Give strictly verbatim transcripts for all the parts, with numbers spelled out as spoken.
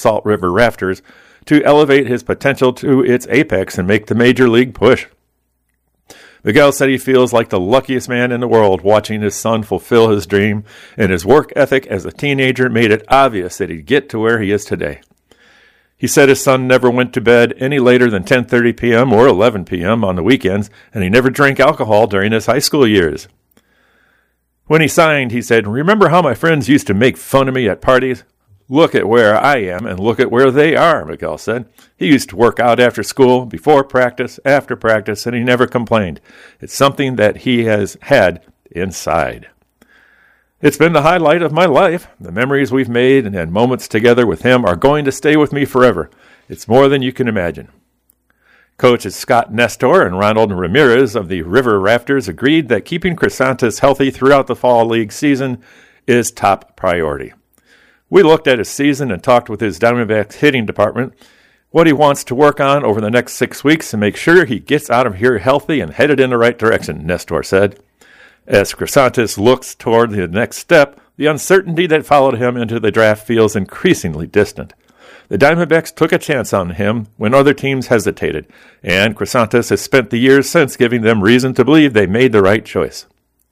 Salt River Rafters to elevate his potential to its apex and make the major league push. Miguel said he feels like the luckiest man in the world watching his son fulfill his dream, and his work ethic as a teenager made it obvious that he'd get to where he is today. He said his son never went to bed any later than ten thirty p.m. or eleven p.m. on the weekends, and he never drank alcohol during his high school years. When he signed, he said, "Remember how my friends used to make fun of me at parties? Look at where I am and look at where they are," Miguel said. He used to work out after school, before practice, after practice, and he never complained. It's something that he has had inside. It's been the highlight of my life. The memories we've made and moments together with him are going to stay with me forever. It's more than you can imagine. Coaches Scott Nestor and Ronald Ramirez of the River Rafters agreed that keeping Crisantes healthy throughout the fall league season is top priority. We looked at his season and talked with his Diamondbacks hitting department, what he wants to work on over the next six weeks and make sure he gets out of here healthy and headed in the right direction, Nestor said. As Crisantes looks toward the next step, the uncertainty that followed him into the draft feels increasingly distant. The Diamondbacks took a chance on him when other teams hesitated, and Crisantes has spent the years since giving them reason to believe they made the right choice.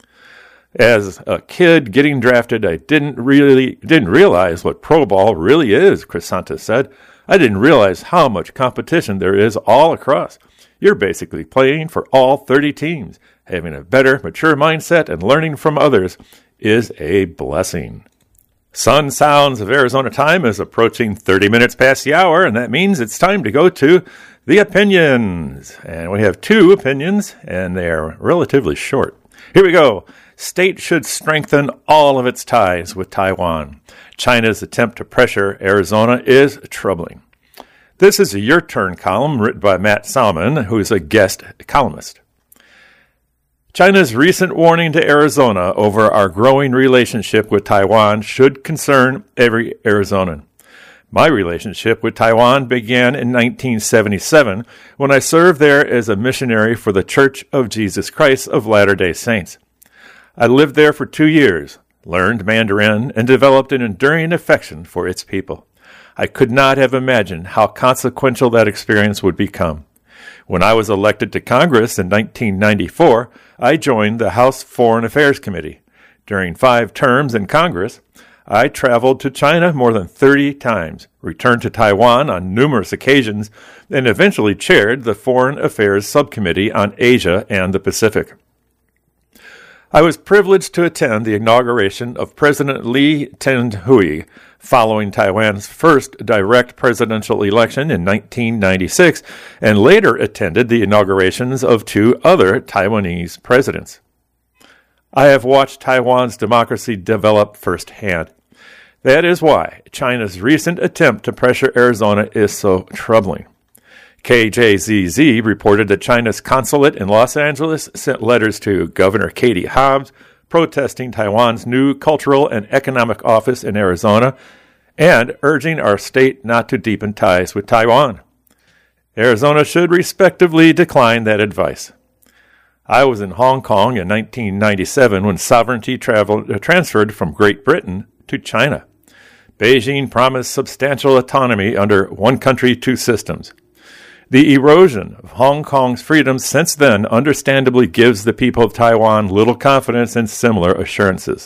As a kid getting drafted, I didn't really didn't realize what pro ball really is, Crisantes said. I didn't realize how much competition there is all across. You're basically playing for all thirty teams. Having a better, mature mindset and learning from others is a blessing. Sun Sounds of Arizona time is approaching thirty minutes past the hour, and that means it's time to go to the opinions. And we have two opinions, and they are relatively short. Here we go. State should strengthen all of its ties with Taiwan. China's attempt to pressure Arizona is troubling. This is a Your Turn column written by Matt Salmon, who is a guest columnist. China's recent warning to Arizona over our growing relationship with Taiwan should concern every Arizonan. My relationship with Taiwan began in nineteen seventy-seven when I served there as a missionary for the Church of Jesus Christ of Latter-day Saints. I lived there for two years, learned Mandarin, and developed an enduring affection for its people. I could not have imagined how consequential that experience would become. When I was elected to Congress in nineteen ninety-four, I joined the House Foreign Affairs Committee. During five terms in Congress, I traveled to China more than thirty times, returned to Taiwan on numerous occasions, and eventually chaired the Foreign Affairs Subcommittee on Asia and the Pacific. I was privileged to attend the inauguration of President Lee Teng-hui following Taiwan's first direct presidential election in nineteen ninety-six, and later attended the inaugurations of two other Taiwanese presidents. I have watched Taiwan's democracy develop firsthand. That is why China's recent attempt to pressure Arizona is so troubling. K J Z Z reported that China's consulate in Los Angeles sent letters to Governor Katie Hobbs protesting Taiwan's new cultural and economic office in Arizona and urging our state not to deepen ties with Taiwan. Arizona should respectively decline that advice. I was in Hong Kong in nineteen ninety-seven when sovereignty traveled, uh, transferred from Great Britain to China. Beijing promised substantial autonomy under one country, two systems. The erosion of Hong Kong's freedoms since then understandably gives the people of Taiwan little confidence in similar assurances.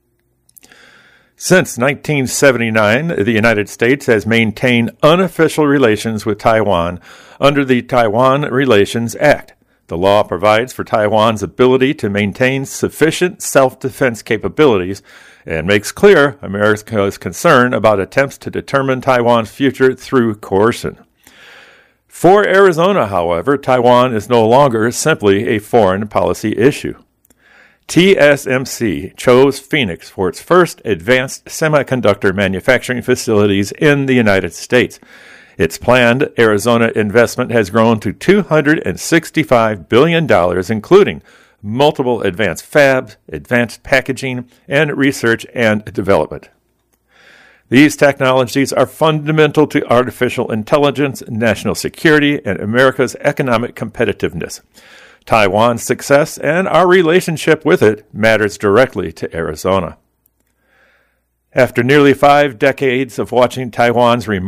Since nineteen seventy-nine, the United States has maintained unofficial relations with Taiwan under the Taiwan Relations Act. The law provides for Taiwan's ability to maintain sufficient self-defense capabilities and makes clear America's concern about attempts to determine Taiwan's future through coercion. For Arizona, however, Taiwan is no longer simply a foreign policy issue. T S M C chose Phoenix for its first advanced semiconductor manufacturing facilities in the United States. Its planned Arizona investment has grown to two hundred sixty-five billion dollars, including multiple advanced fabs, advanced packaging, and research and development. These technologies are fundamental to artificial intelligence, national security, and America's economic competitiveness. Taiwan's success and our relationship with it matters directly to Arizona. After nearly five decades of watching Taiwan's remarkable